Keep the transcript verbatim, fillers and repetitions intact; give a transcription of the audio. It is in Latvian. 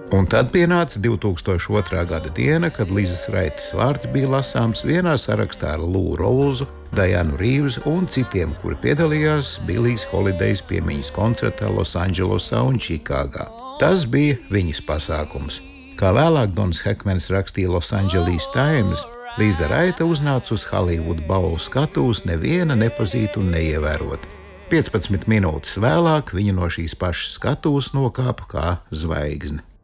Un tad pienāca divtūkstoš otrā gada diena, kad Lizas Raitas vārds bija lasāms vienā sarakstā ar Lou Rawlsu, Dianu Reevesu un citiem, kuri piedalījās Billijas Holidays piemiņas koncertā Losandželosā un Čikāgā. Tas bija viņas pasākums. Kā vēlāk Dons Hekmens rakstīja Los Angeles Times, Liza Raita uznāca uz Hollywood Bowl skatuves neviena nepazīta un neievērota. piecpadsmit minūtes vēlāk viņa no šīs pašas skatuves nokāpa kā zvaigzne.